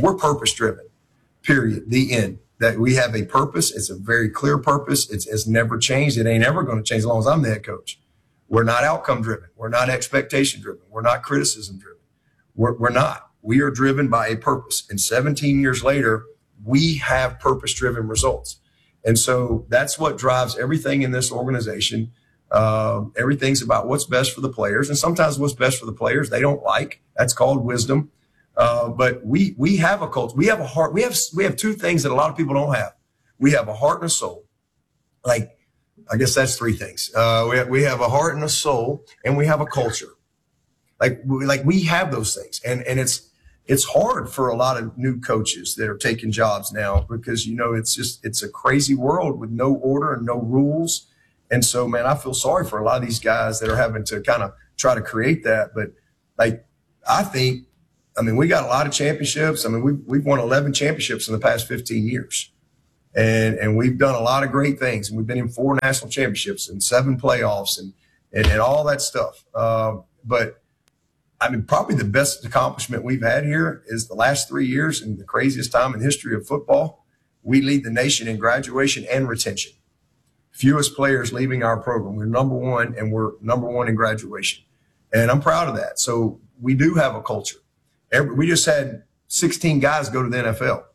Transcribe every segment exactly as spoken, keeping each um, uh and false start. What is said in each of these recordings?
We're purpose driven, period, the end. That we have a purpose. It's a very clear purpose. It's, it's never changed. It ain't ever going to change as long as I'm the head coach. We're not outcome driven. We're not expectation driven. We're not criticism driven. We're, we're not. We are driven by a purpose. And seventeen years later, we have purpose driven results. And so that's what drives everything in this organization. Uh, everything's about what's best for the players. And sometimes what's best for the players, they don't like. That's called wisdom. Uh, but we, we have a culture. We have a heart. We have, we have two things that a lot of people don't have. We have a heart and a soul. Like, I guess that's three things. Uh, we have, we have a heart and a soul, and we have a culture. Like, we, like we have those things. And, and it's, it's hard for a lot of new coaches that are taking jobs now because, you know, it's just, it's a crazy world with no order and no rules. And so, man, I feel sorry for a lot of these guys that are having to kind of try to create that. But like, I think, I mean, we got a lot of championships. I mean, we've, we've won eleven championships in the past fifteen years. And, and we've done a lot of great things. And we've been in four national championships and seven playoffs and, and, and all that stuff. Uh, but I mean, probably the best accomplishment we've had here is the last three years and the craziest time in the history of football. We lead the nation in graduation and retention. Fewest players leaving our program. We're number one, and we're number one in graduation. And I'm proud of that. So we do have a culture. Every, we just had sixteen guys go to the N F L.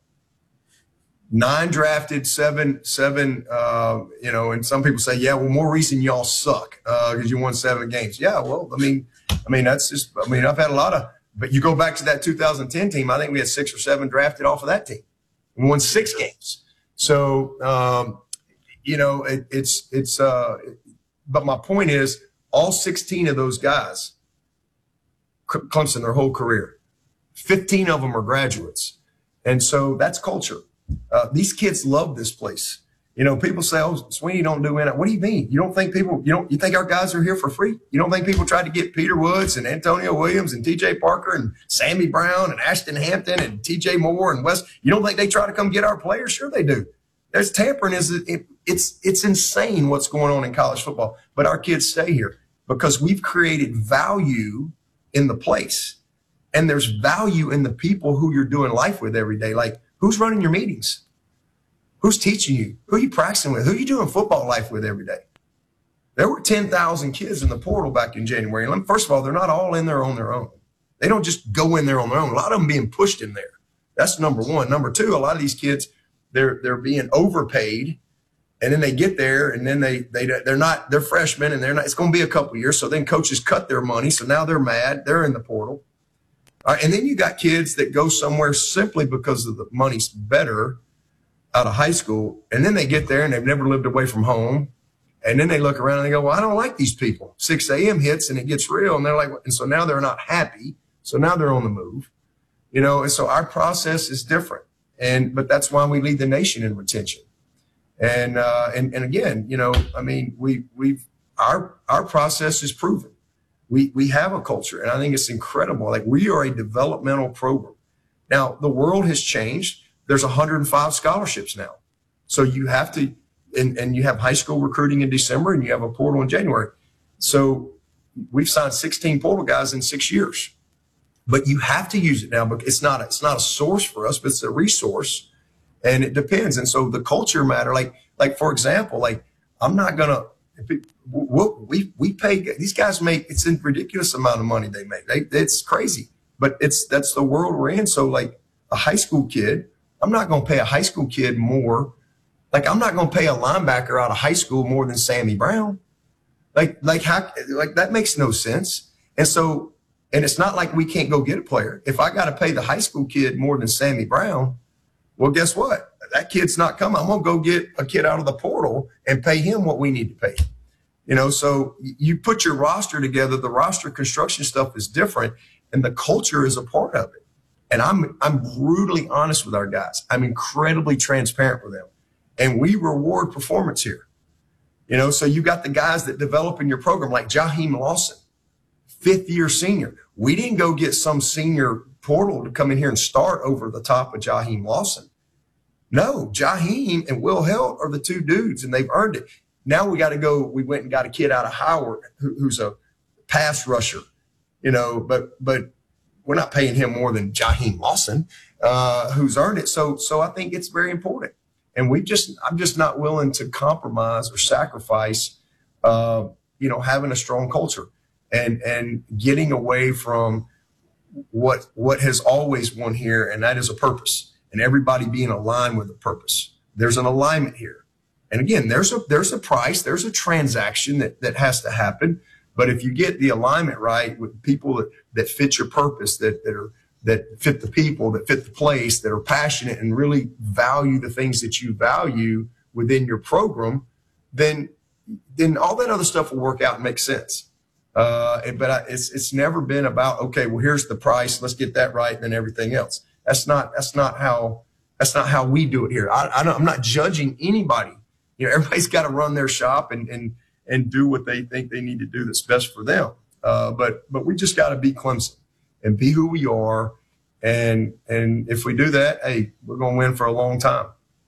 Nine drafted, seven, seven, uh, you know, and some people say, yeah, well, more reason y'all suck because uh, you won seven games. Yeah, well, I mean, I mean, that's just, I mean, I've had a lot of, but you go back to that two thousand ten team, I think we had six or seven drafted off of that team. We won six games. So, um, you know, it, it's, it's, uh, but my point is all sixteen of those guys, Clemson, their whole career, fifteen of them are graduates. And so that's culture. Uh, these kids love this place. You know, people say, oh, Sweeney don't do it. What do you mean? You don't think people, you don't, you think our guys are here for free? You don't think people tried to get Peter Woods and Antonio Williams and T J Parker and Sammy Brown and Ashton Hampton and T J Moore and West? You don't think they try to come get our players? Sure they do. There's tampering. Is it, it's, it's insane what's going on in college football, but our kids stay here because we've created value in the place. And there's value in the people who you're doing life with every day. Like, who's running your meetings? Who's teaching you? Who are you practicing with? Who are you doing football life with every day? There were ten thousand kids in the portal back in January. And first of all, they're not all in there on their own. They don't just go in there on their own. A lot of them being pushed in there. That's number one. Number two, a lot of these kids, they're they're being overpaid. And then they get there and then they, they, they're not, they're freshmen and they're not, it's going to be a couple years. So then coaches cut their money. So now they're mad. They're in the portal. All right, and then you got kids that go somewhere simply because of the money's better out of high school. And then they get there and they've never lived away from home. And then they look around and they go, well, I don't like these people. six a.m. hits and it gets real. And they're like, and so now they're not happy. So now they're on the move, you know, and so our process is different. And, but that's why we lead the nation in retention. And, uh, and, and again, you know, I mean, we, we've, our, our process is proven. We, we have a culture, and I think it's incredible. Like, we are a developmental program. Now, the world has changed. There's one hundred five scholarships now. So you have to, and, and you have high school recruiting in December and you have a portal in January. So we've signed sixteen portal guys in six years, but you have to use it now because it's not, a, it's not a source for us, but it's a resource, and it depends. And so the culture matter, like, like, for example, like, I'm not going to, we, we pay, these guys make, it's a ridiculous amount of money they make. They, it's crazy, but it's, that's the world we're in. So like a high school kid, I'm not going to pay a high school kid more. Like, I'm not going to pay a linebacker out of high school more than Sammy Brown. Like, like how, like that makes no sense. And so, and it's not like we can't go get a player. If I got to pay the high school kid more than Sammy Brown, well, guess what? That kid's not coming. I'm going to go get a kid out of the portal and pay him what we need to pay. You know, so you put your roster together. The roster construction stuff is different, and the culture is a part of it. And I'm, I'm brutally honest with our guys. I'm incredibly transparent with them, and we reward performance here. You know, so you got the guys that develop in your program, like Jaheim Lawson, fifth year senior. We didn't go get some senior portal to come in here and start over the top of Jaheim Lawson. No, Jaheim and Will Helt are the two dudes, and they've earned it. Now we got to go. We went and got a kid out of Howard who, who's a pass rusher, you know, but, but we're not paying him more than Jaheim Lawson, uh, who's earned it. So, so I think it's very important. And we just, I'm just not willing to compromise or sacrifice, uh, you know, having a strong culture and, and getting away from what, what has always won here. And that is a purpose, and everybody being aligned with a purpose. There's an alignment here. And again, there's a, there's a price, there's a transaction that, that has to happen. But if you get the alignment right with people that, that fit your purpose, that, that are, that fit the people, that fit the place, that are passionate and really value the things that you value within your program, then, then all that other stuff will work out and make sense. Uh, but I, it's, it's never been about, okay, well, here's the price. Let's get that right. And then everything else. That's not, that's not how, that's not how we do it here. I, I don't, I'm not judging anybody. You know, everybody's got to run their shop and, and, and do what they think they need to do that's best for them. Uh, but, but we just got to be Clemson and be who we are. And, and if we do that, hey, we're going to win for a long time.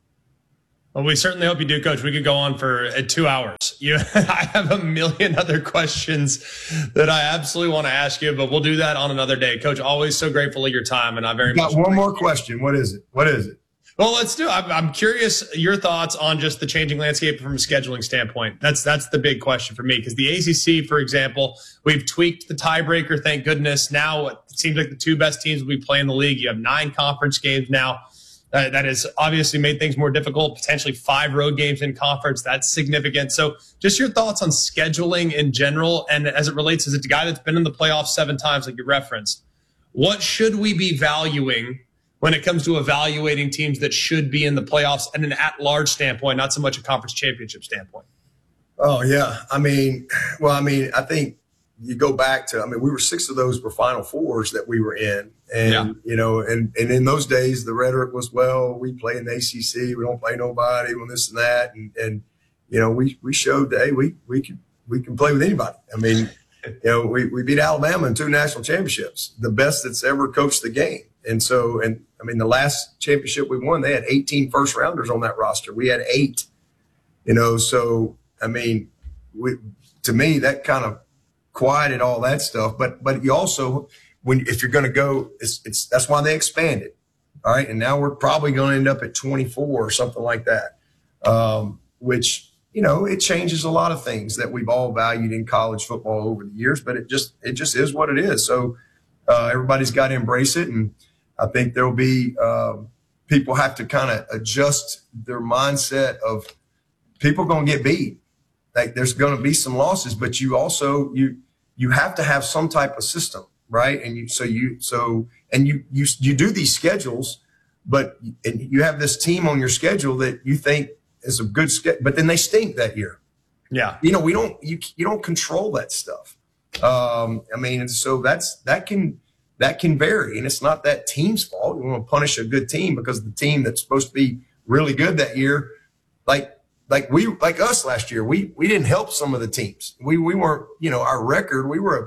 Well, we certainly hope you do, Coach. We could go on for uh, two hours. You, I have a million other questions that I absolutely want to ask you, but we'll do that on another day. Coach, always so grateful of your time, and I very got much one more question. What is it? What is it? Well, let's do it. I'm, I'm curious your thoughts on just the changing landscape from a scheduling standpoint. That's that's the big question for me, because the A C C, for example, we've tweaked the tiebreaker, thank goodness. Now it seems like the two best teams will be playing the league. You have nine conference games now. Uh, that has obviously made things more difficult, potentially five road games in conference. That's significant. So just your thoughts on scheduling in general, and as it relates as a guy that's been in the playoffs seven times, like you referenced, what should we be valuing when it comes to evaluating teams that should be in the playoffs and an at-large standpoint, not so much a conference championship standpoint? Oh, yeah. I mean, well, I mean, I think you go back to, I mean, we were six of those were Final Fours that we were in. And, yeah. you know, and, and in those days, the rhetoric was, well, we play in the A C C. We don't play nobody on this and that. And, and you know, we, we showed that, hey, we, we can, we can play with anybody. I mean, you know, we, we beat Alabama in two national championships, the best that's ever coached the game. And so, and I mean, the last championship we won, they had eighteen first rounders on that roster. We had eight, you know, so, I mean, we, to me, that kind of quieted all that stuff. But, but you also, when, if you're going to go, it's, it's, that's why they expanded. All right. And now we're probably going to end up at twenty-four or something like that. Um, which, you know, it changes a lot of things that we've all valued in college football over the years, but it just, it just is what it is. So, uh, everybody's got to embrace it. And I think there'll be, um, people have to kind of adjust their mindset of people going to get beat. Like there's going to be some losses, but you also, you, you have to have some type of system. Right. And you, so you, so, and you, you, you do these schedules, but and you have this team on your schedule that you think is a good schedule, but then they stink that year. Yeah. You know, we don't, you, you don't control that stuff. Um, I mean, and so that's, that can, that can vary, and it's not that team's fault. You want to punish a good team because the team that's supposed to be really good that year, like, like we, like us last year, we, we didn't help some of the teams. We, we weren't, you know, our record, we were a,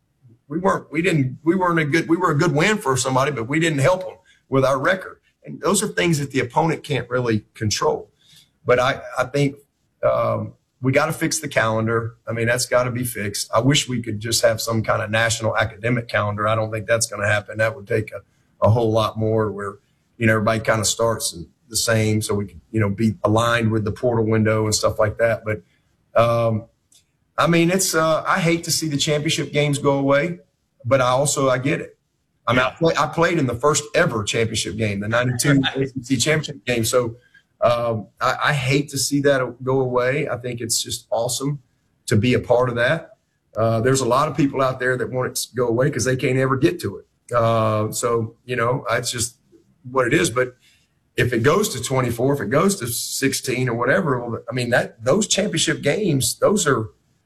We weren't, we didn't, we weren't a good, we were a good win for somebody, but we didn't help them with our record. And those are things that the opponent can't really control. But I, I think, um, we got to fix the calendar. I mean, that's got to be fixed. I wish we could just have some kind of national academic calendar. I don't think that's going to happen. That would take a, a whole lot more where, you know, everybody kind of starts the same so we can, you know, be aligned with the portal window and stuff like that. But, um, I mean, it's, uh, I hate to see the championship games go away, but I also, I get it. I mean, yeah. I, play, I played in the first ever championship game, the ninety-two A C C championship game. So, um, I, I hate to see that go away. I think it's just awesome to be a part of that. Uh, there's a lot of people out there that want it to go away because they can't ever get to it. Uh, so, you know, that's just what it is. But if it goes to twenty-four, if it goes to sixteen or whatever, well, I mean, that those championship games, those are,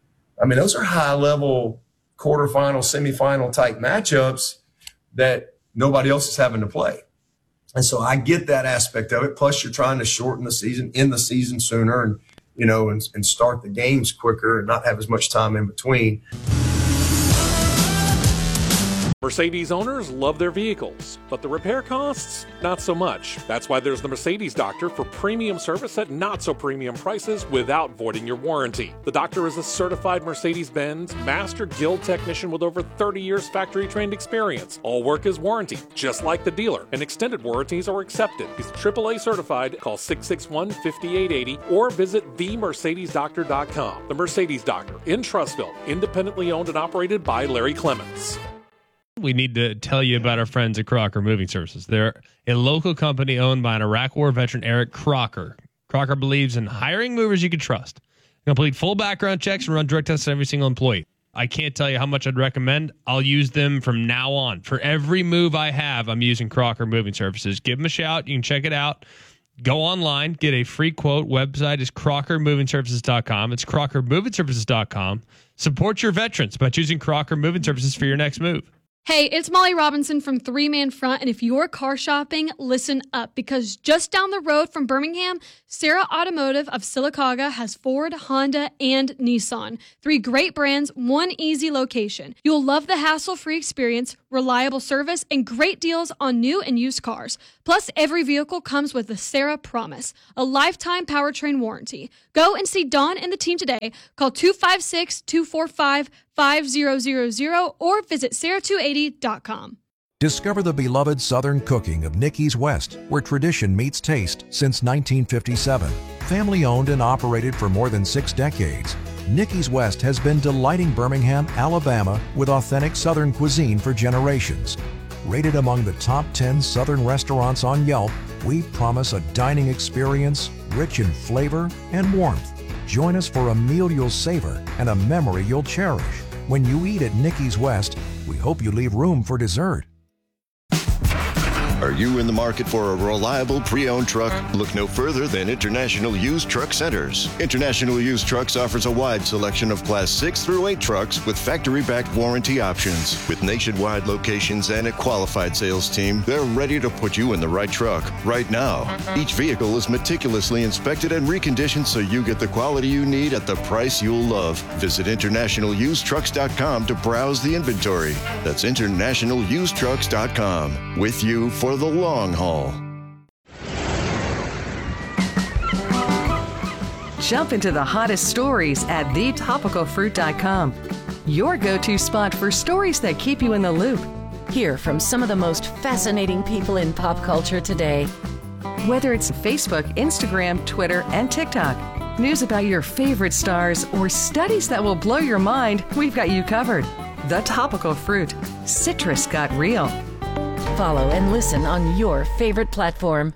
I mean, those are high-level quarterfinal, semifinal type matchups that nobody else is having to play. And so I get that aspect of it. Plus, you're trying to shorten the season, end the season sooner, and you know, and, and start the games quicker and not have as much time in between. Mercedes owners love their vehicles, but the repair costs, not so much. That's why there's the Mercedes Doctor for premium service at not so premium prices without voiding your warranty. The Doctor is a certified Mercedes-Benz Master Guild technician with over thirty years factory-trained experience. All work is warranted, just like the dealer, and extended warranties are accepted. He's triple A certified. Call six six one, five eight eight zero or visit the mercedes doctor dot com. The Mercedes Doctor in Trussville, independently owned and operated by Larry Clements. We need to tell you about our friends at Crocker Moving Services. They're a local company owned by an Iraq War veteran, Eric Crocker. Crocker believes in hiring movers you can trust. Complete full background checks and run drug tests on every single employee. I can't tell you how much I'd recommend. I'll use them from now on. For every move I have, I'm using Crocker Moving Services. Give them a shout. You can check it out. Go online, get a free quote. Website is crocker moving services dot com. It's crocker moving services dot com. Support your veterans by choosing Crocker Moving Services for your next move. Hey, it's Molly Robinson from Three Man Front, and if you're car shopping, listen up, because just down the road from Birmingham, Sarah Automotive of Sylacauga has Ford, Honda, and Nissan. Three great brands, one easy location. You'll love the hassle-free experience, reliable service, and great deals on new and used cars. Plus, every vehicle comes with the Sarah Promise, a lifetime powertrain warranty. Go and see Dawn and the team today. Call two five six, two four five, five zero zero zero or visit sarah two eighty dot com. Discover the beloved Southern cooking of Nicky's West, where tradition meets taste since nineteen fifty-seven. Family owned and operated for more than six decades, Nicky's West has been delighting Birmingham, Alabama with authentic Southern cuisine for generations. Rated among the top ten Southern restaurants on Yelp, we promise a dining experience rich in flavor and warmth. Join us for a meal you'll savor and a memory you'll cherish. When you eat at Nicky's West, we hope you leave room for dessert. Are you in the market for a reliable pre-owned truck? Look no further than International Used Truck Centers. International Used Trucks offers a wide selection of Class six through eight trucks with factory-backed warranty options. With nationwide locations and a qualified sales team, they're ready to put you in the right truck right now. Each vehicle is meticulously inspected and reconditioned so you get the quality you need at the price you'll love. Visit international used trucks dot com to browse the inventory. That's international used trucks dot com. With you for the long haul. Jump into the hottest stories at the topical fruit dot com. Your go-to spot for stories that keep you in the loop. Hear from some of the most fascinating people in pop culture today. Whether it's Facebook, Instagram, Twitter, and TikTok, news about your favorite stars, or studies that will blow your mind, we've got you covered. The Topical Fruit. Citrus got real. Follow and listen on your favorite platform.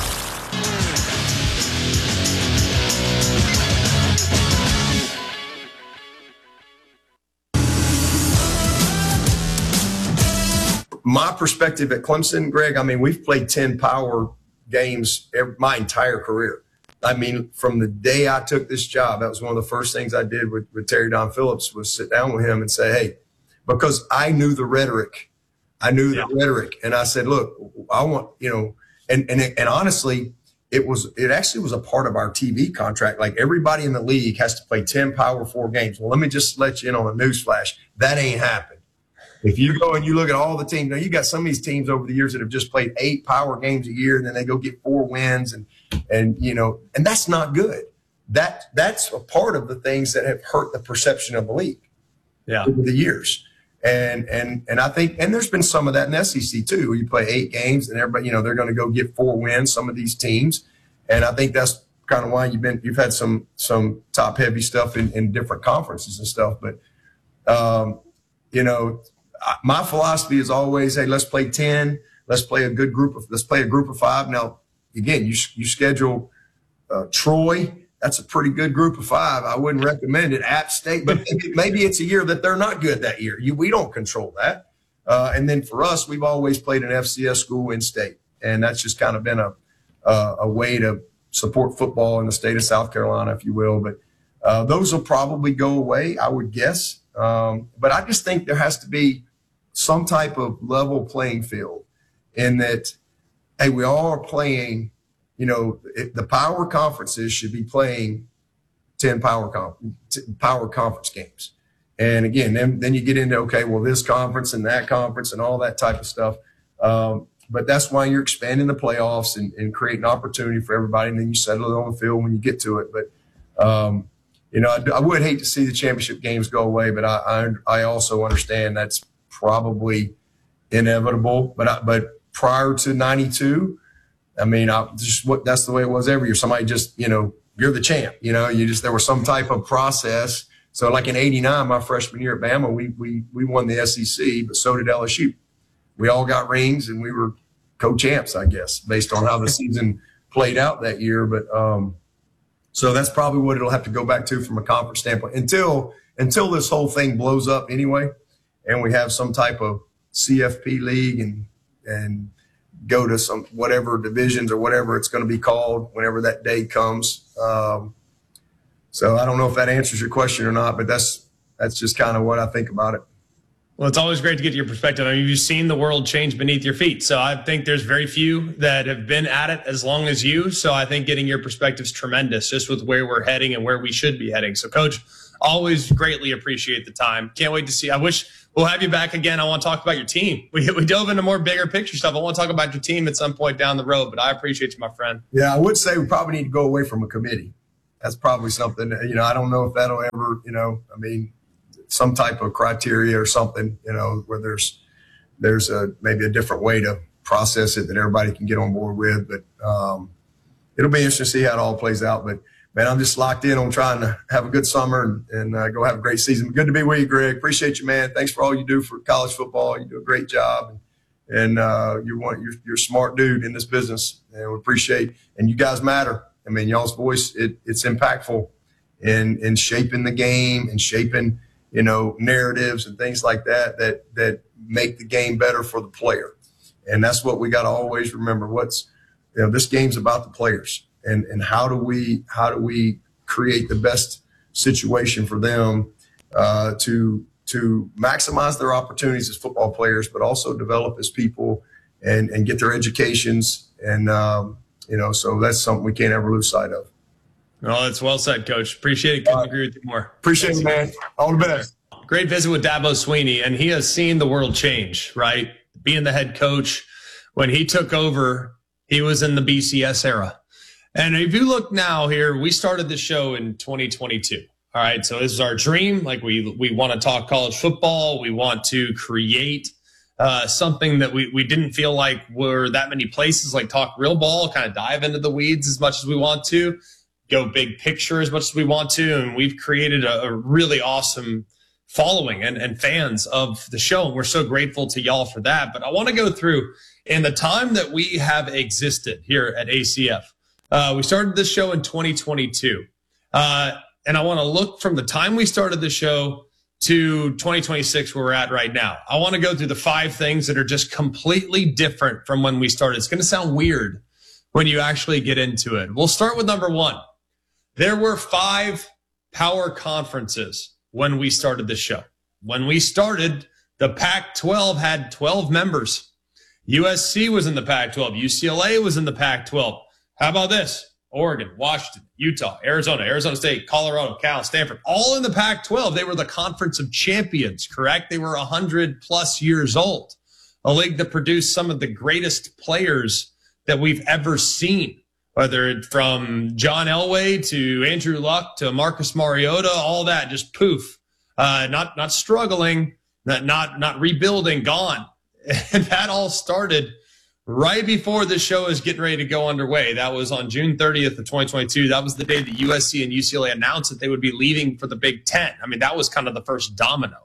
My perspective at Clemson, Greg, I mean, we've played ten power games every, my entire career. I mean, from the day I took this job, that was one of the first things I did with, with Terry Don Phillips was sit down with him and say, hey, because I knew the rhetoric. I knew the yeah. rhetoric, and I said, look, I want, you know, and, and, and honestly, it was, it actually was a part of our T V contract. Like everybody in the league has to play ten Power Four games. Well, let me just let you in on a newsflash. That ain't happened. If you go and you look at all the teams, now you got some of these teams over the years that have just played eight power games a year, and then they go get four wins, and, and, you know, and that's not good. That, that's a part of the things that have hurt the perception of the league yeah. over the years. And, and, and I think, and there's been some of that in the S E C too, where you play eight games and everybody, you know, they're going to go get four wins, some of these teams. And I think that's kind of why you've been, you've had some, some top heavy stuff in, in different conferences and stuff. But, um, you know, my philosophy is always, hey, let's play ten, let's play a good group of, let's play a group of five. Now, again, you, you schedule, uh, Troy. That's a pretty good group of five. I wouldn't recommend it. App State, but maybe it's a year that they're not good that year. You, we don't control that. Uh, and then for us, we've always played an F C S school in state, and that's just kind of been a uh, a way to support football in the state of South Carolina, if you will. But uh, those will probably go away, I would guess. Um, but I just think there has to be some type of level playing field in that, hey, we all are playing. You know, it, the power conferences should be playing ten power, com- power conference games. And again, then, then you get into, okay, well, this conference and that conference and all that type of stuff. Um, but that's why you're expanding the playoffs and, and creating opportunity for everybody. And then you settle it on the field when you get to it. But, um, you know, I, I would hate to see the championship games go away, but I, I, I also understand that's probably inevitable. But, I, but prior to ninety-two, I mean, I just what that's the way it was every year. Somebody just, you know, you're the champ, you know, you just, there was some type of process. So like in eighty-nine, my freshman year at Bama, we, we, we won the S E C, but so did L S U. We all got rings and we were co-champs, I guess, based on how the season played out that year. But, um, so that's probably what it'll have to go back to from a conference standpoint until, until this whole thing blows up anyway. And we have some type of C F P league and, and go to some, whatever divisions or whatever it's going to be called whenever that day comes. Um, So I don't know if that answers your question or not, but that's that's just kind of what I think about it. Well, it's always great to get your perspective. I mean, you've seen the world change beneath your feet. So I think there's very few that have been at it as long as you. So I think getting your perspective is tremendous just with where we're heading and where we should be heading. So, Coach, always greatly appreciate the time. Can't wait to see. I wish we'll have you back again. I want to talk about your team. We, we dove into more bigger picture stuff. I want to talk about your team at some point down the road, but I appreciate you, my friend. Yeah, I would say we probably need to go away from a committee. That's probably something, you know, I don't know if that'll ever, you know, I mean, some type of criteria or something, you know, where there's, there's a, maybe a different way to process it that everybody can get on board with. But um, it'll be interesting to see how it all plays out. But man, I'm just locked in on trying to have a good summer and, and uh, go have a great season. Good to be with you, Greg. Appreciate you, man. Thanks for all you do for college football. You do a great job. And, and uh, you're one, you're, you're a smart dude in this business, and we appreciate, and you guys matter. I mean, y'all's voice, it, it's impactful in, in shaping the game and shaping, you know, narratives and things like that, that, that make the game better for the player. And that's what we got to always remember. What's, you know, this game's about the players, and, and how do we, how do we create the best situation for them, uh, to, to maximize their opportunities as football players, but also develop as people and, and get their educations. And, um, you know, so that's something we can't ever lose sight of. Well, that's well said, Coach. Appreciate it. Couldn't uh, agree with you more. Appreciate Thanks. it, man. All the best. Great visit with Dabo Swinney, and he has seen the world change, right? Being the head coach, when he took over, he was in the B C S era. And if you look now here, we started the show in twenty twenty-two. All right, so this is our dream. Like we we want to talk college football. We want to create Uh, something that we, we didn't feel like were that many places, like talk real ball, kind of dive into the weeds as much as we want to, go big picture as much as we want to. And we've created a, a really awesome following and, and fans of the show. And we're so grateful to y'all for that. But I want to go through in the time that we have existed here at A C F. Uh, we started this show in twenty twenty-two. Uh, and I want to look from the time we started the show to twenty twenty-six, where we're at right now. I want to go through the five things that are just completely different from when we started. It's going to sound weird when you actually get into it. We'll start with number one. There were five power conferences when we started the show. When we started, the Pac twelve had twelve members. U S C was in the Pac twelve. U C L A was in the Pac twelve. How about this? Oregon, Washington, Utah, Arizona, Arizona State, Colorado, Cal, Stanford, all in the Pac twelve. They were the conference of champions, correct? They were one hundred plus years old. A league that produced some of the greatest players that we've ever seen, whether from John Elway to Andrew Luck to Marcus Mariota, all that just poof, uh, not not struggling, not not not rebuilding, gone. And that all started right before the show is getting ready to go underway. That was on June thirtieth of twenty twenty-two. That was the day that U S C and U C L A announced that they would be leaving for the Big Ten. I mean, that was kind of the first domino.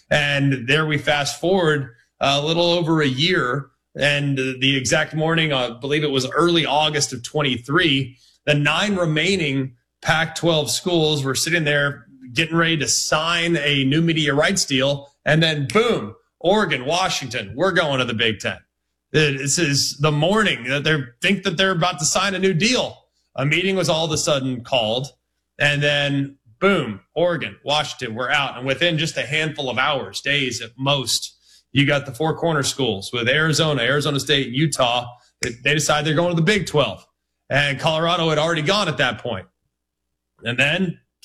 And there we fast forward a little over a year, and the exact morning, I believe it was early August of twenty-three, the nine remaining Pac twelve schools were sitting there getting ready to sign a new media rights deal. And then boom, Oregon, Washington, we're going to the Big Ten. This is the morning that they think that they're about to sign a new deal. A meeting was all of a sudden called, and then boom, Oregon, Washington, we're out. And within just a handful of hours, days at most, you got the four corner schools with Arizona, Arizona State, Utah. They decide they're going to the Big twelve. And Colorado had already gone at that point. And then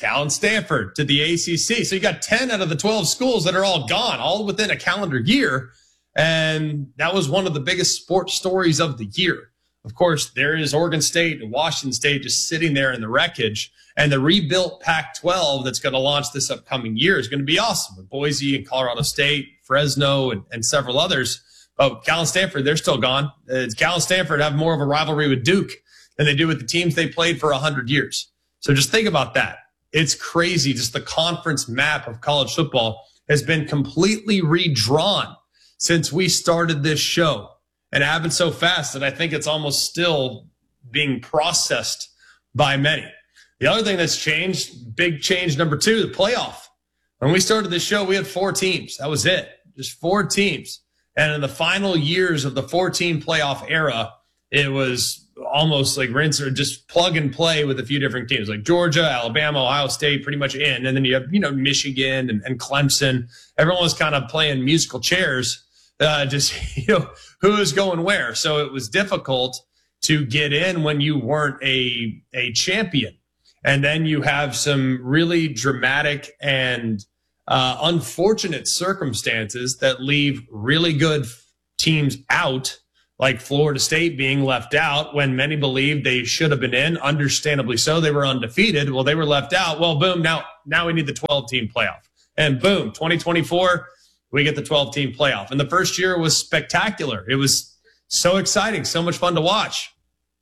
Cal and Stanford to the A C C. So you got ten out of the twelve schools that are all gone, all within a calendar year. And that was one of the biggest sports stories of the year. Of course, there is Oregon State and Washington State just sitting there in the wreckage. And the rebuilt Pac twelve that's going to launch this upcoming year is going to be awesome with Boise and Colorado State, Fresno, and, and several others. But Cal and Stanford, they're still gone. Uh, Cal and Stanford have more of a rivalry with Duke than they do with the teams they played for one hundred years. So just think about that. It's crazy. Just the conference map of college football has been completely redrawn since we started this show. And it happened so fast that I think it's almost still being processed by many. The other thing that's changed, big change number two, the playoff. When we started this show, we had four teams. That was it. Just four teams. And in the final years of the four-team playoff era, it was almost like rinse or just plug and play with a few different teams like Georgia, Alabama, Ohio State pretty much in. And then you have, you know, Michigan and, and Clemson. Everyone was kind of playing musical chairs, uh, just, you know, who is going where. So it was difficult to get in when you weren't a, a champion. And then you have some really dramatic and uh, unfortunate circumstances that leave really good teams out, like Florida State being left out when many believed they should have been in, understandably so. They were undefeated. Well, they were left out. Well, boom, now now we need the twelve-team playoff. And boom, twenty twenty-four, we get the twelve-team playoff. And the first year was spectacular. It was so exciting, so much fun to watch.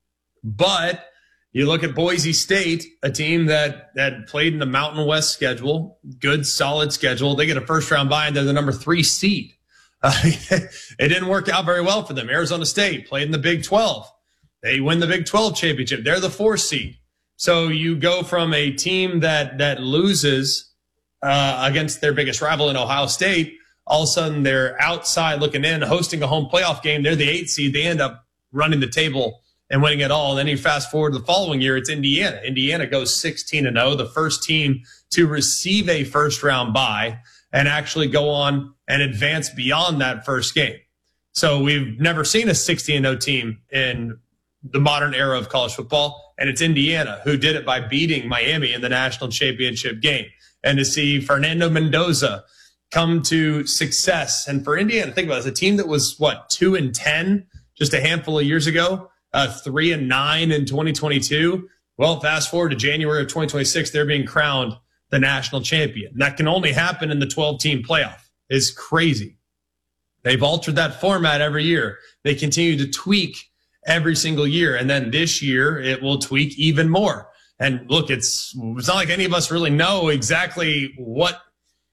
But you look at Boise State, a team that, that played in the Mountain West schedule, good, solid schedule. They get a first-round bye, and they're the number three seed. Uh, it didn't work out very well for them. Arizona State played in the Big twelve. They win the Big twelve championship. They're the fourth seed. So you go from a team that that loses uh, against their biggest rival in Ohio State. All of a sudden, they're outside looking in, hosting a home playoff game. They're the eighth seed. They end up running the table and winning it all. And then you fast forward to the following year, it's Indiana. Indiana goes sixteen and oh, the first team to receive a first-round bye and actually go on and advance beyond that first game. So we've never seen a sixteen and oh team in the modern era of college football, and it's Indiana who did it by beating Miami in the national championship game. And to see Fernando Mendoza come to success, and for Indiana, think about it, it's a team that was, what, two and ten just a handful of years ago, uh, three and nine in twenty twenty-two. Well, fast forward to January of twenty twenty-six, they're being crowned the national champion. That can only happen in the twelve-team playoff. It's crazy. They've altered that format every year. They continue to tweak every single year. And then this year, it will tweak even more. And look, it's it's not like any of us really know exactly what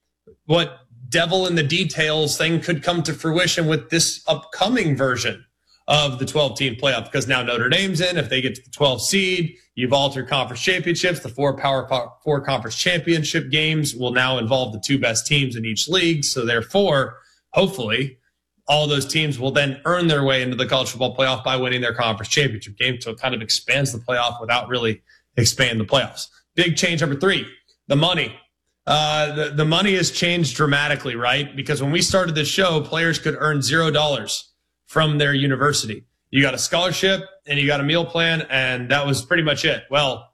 what devil in the details thing could come to fruition with this upcoming version of the twelve-team playoff, because now Notre Dame's in. If they get to the twelfth seed, you've altered conference championships. The four Power Four conference championship games will now involve the two best teams in each league. So therefore, hopefully, all those teams will then earn their way into the college football playoff by winning their conference championship game. So it kind of expands the playoff without really expanding the playoffs. Big change number three, the money. Uh, the, the money has changed dramatically, right? Because when we started this show, players could earn zero dollars from their university. You got a scholarship and you got a meal plan, and that was pretty much it. Well,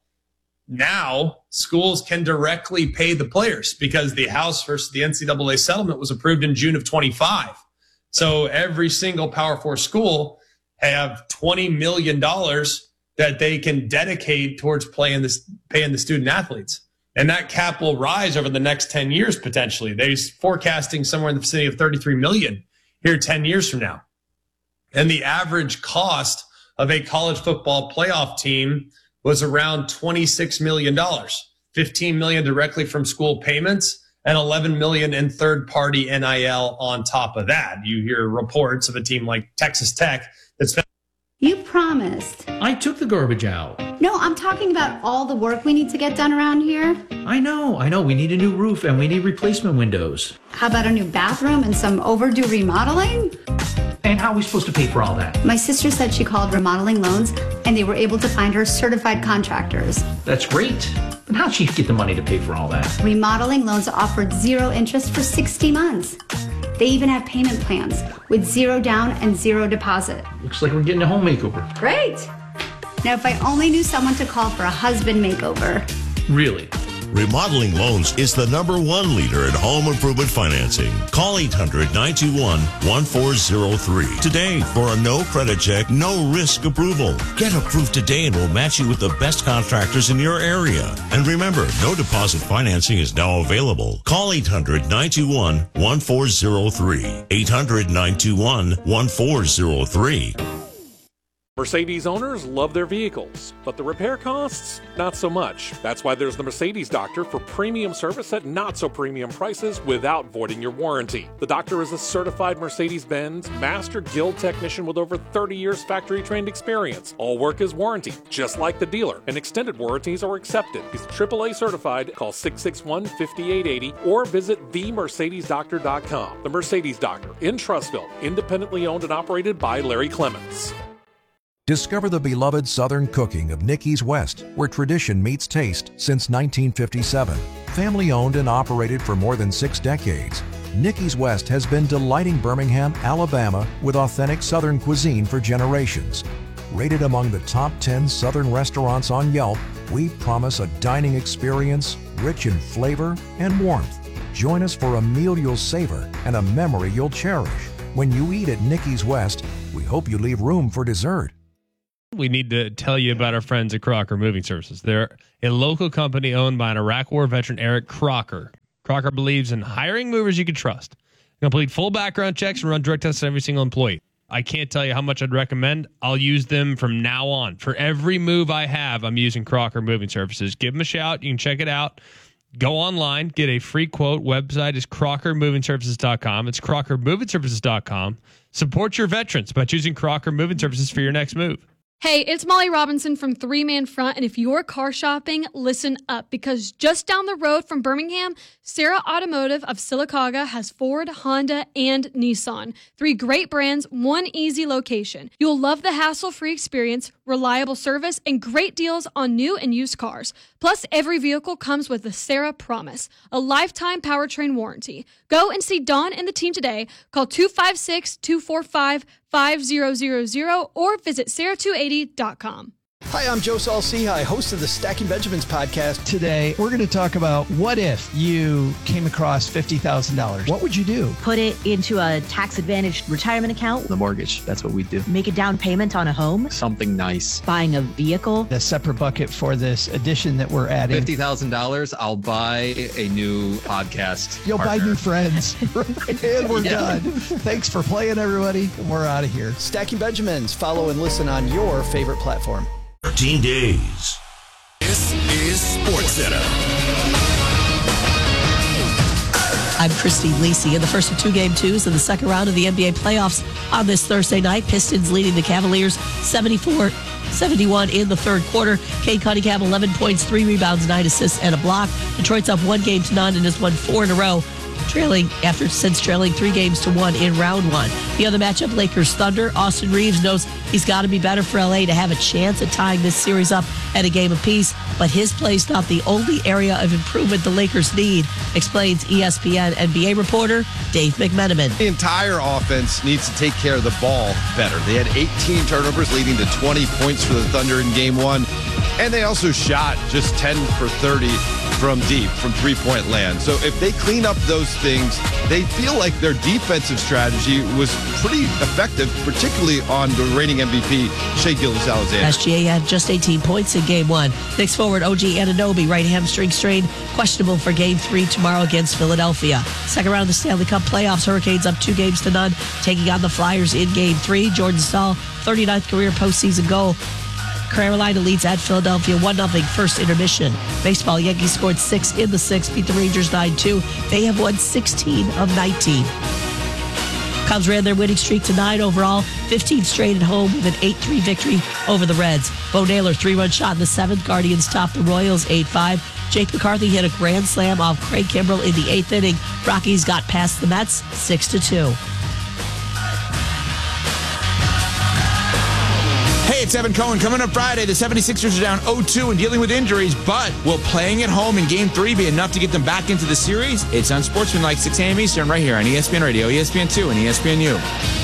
now schools can directly pay the players because the House versus the N C double A settlement was approved in June of twenty-five. So every single Power Four school have twenty million dollars that they can dedicate towards playing this, paying the student athletes. And that cap will rise over the next ten years, potentially. They're forecasting somewhere in the vicinity of thirty-three million dollars here ten years from now. And the average cost of a college football playoff team was around twenty-six million dollars, fifteen million dollars directly from school payments, and eleven million dollars in third-party N I L on top of that. You hear reports of a team like Texas Tech that's been. You promised. I took the garbage out. No, I'm talking about all the work we need to get done around here. I know, I know. We need a new roof and we need replacement windows. How about a new bathroom and some overdue remodeling? And how are we supposed to pay for all that? My sister said she called Remodeling Loans and they were able to find her certified contractors. That's great. But how'd she get the money to pay for all that? Remodeling Loans offered zero interest for sixty months. They even have payment plans with zero down and zero deposit. Looks like we're getting a home makeover. Great. Now, if I only knew someone to call for a husband makeover. Really? Remodeling Loans is the number one leader in home improvement financing. Call eight hundred, nine two one, one four zero three today for a no credit check, no risk approval. Get approved today and we'll match you with the best contractors in your area. And remember, no deposit financing is now available. Call eight hundred, nine two one, one four zero three. eight hundred, nine two one, one four zero three. Mercedes owners love their vehicles, but the repair costs, not so much. That's why there's the Mercedes Doctor for premium service at not so premium prices without voiding your warranty. The Doctor is a certified Mercedes-Benz Master Guild technician with over thirty years factory trained experience. All work is warranty, just like the dealer, and extended warranties are accepted. He's triple A certified. Call six six one, five eight eight zero or visit the mercedes doctor dot com. The Mercedes Doctor in Trussville, independently owned and operated by Larry Clements. Discover the beloved Southern cooking of Nicky's West, where tradition meets taste since nineteen fifty-seven. Family owned and operated for more than six decades, Nicky's West has been delighting Birmingham, Alabama with authentic Southern cuisine for generations. Rated among the top ten Southern restaurants on Yelp, we promise a dining experience rich in flavor and warmth. Join us for a meal you'll savor and a memory you'll cherish. When you eat at Nicky's West, we hope you leave room for dessert. We need to tell you about our friends at Crocker Moving Services. They're a local company owned by an Iraq War veteran, Eric Crocker. Crocker believes in hiring movers you can trust. Complete full background checks and run direct tests on every single employee. I can't tell you how much I'd recommend. I'll use them from now on. For every move I have, I'm using Crocker Moving Services. Give them a shout. You can check it out. Go online, get a free quote. Website is crocker moving services dot com. It's crocker moving services dot com. Support your veterans by choosing Crocker Moving Services for your next move. Hey, it's Molly Robinson from Three Man Front, and if you're car shopping, listen up, because just down the road from Birmingham, Sarah Automotive of Sylacauga has Ford, Honda, and Nissan. Three great brands, one easy location. You'll love the hassle-free experience, reliable service, and great deals on new and used cars. Plus, every vehicle comes with the Sarah Promise, a lifetime powertrain warranty. Go and see Dawn and the team today. Call two five six, two four five, five zero zero zero or visit sarah two eighty dot com. Hi, I'm Joe Saul-Sehy, host of the Stacking Benjamins podcast. Today, we're going to talk about what if you came across fifty thousand dollars. What would you do? Put it into a tax-advantaged retirement account. The mortgage, that's what we do. Make a down payment on a home. Something nice. Buying a vehicle. A separate bucket for this addition that we're adding. fifty thousand dollars, I'll buy a new podcast You'll partner. buy new friends. And we're yeah. done. Thanks for playing, everybody. We're out of here. Stacking Benjamins. Follow and listen on your favorite platform. thirteen days. This is SportsCenter. I'm Christine Lisi in the first of two game twos in the second round of the N B A playoffs on this Thursday night. Pistons leading the Cavaliers seventy-four seventy-one in the third quarter. Cade Cunningham, eleven points, three rebounds, nine assists, and a block. Detroit's up one game to none and has won four in a row, trailing after since trailing three games to one in round one. The other matchup, Lakers Thunder. Austin Reeves knows he's got to be better for L A to have a chance at tying this series up at a game apiece, but his play's not the only area of improvement the Lakers need, explains E S P N N B A reporter Dave McMenamin. The entire offense needs to take care of the ball better. They had eighteen turnovers, leading to twenty points for the Thunder in game one, and they also shot just ten for thirty from deep, from three-point land. So if they clean up those things, they feel like their defensive strategy was pretty effective, particularly on the reigning M V P, Shai Gilgeous-Alexander. S G A had just eighteen points in game one. Knicks forward O G Anunoby, right hamstring strain, questionable for game three tomorrow against Philadelphia. Second round of the Stanley Cup playoffs, Hurricanes up two games to none, taking on the Flyers in game three. Jordan Staal, thirty-ninth career postseason goal. Carolina leads at Philadelphia one nothing first intermission. Baseball, Yankees scored six in the sixth, beat the Rangers nine two. They have won sixteen of nineteen. Cubs ran their winning streak to nine overall, fifteen straight at home with an eight three victory over the Reds. Bo Naylor, three-run shot in the seventh. Guardians topped the Royals eight five. Jake McCarthy hit a grand slam off Craig Kimbrell in the eighth inning. Rockies got past the Mets six to two. Hey, it's Evan Cohen. Coming up Friday, the seventy-sixers are down oh two and dealing with injuries, but will playing at home in Game three be enough to get them back into the series? It's on Sportsman like six a.m. Eastern right here on E S P N Radio, E S P N two, and E S P N U.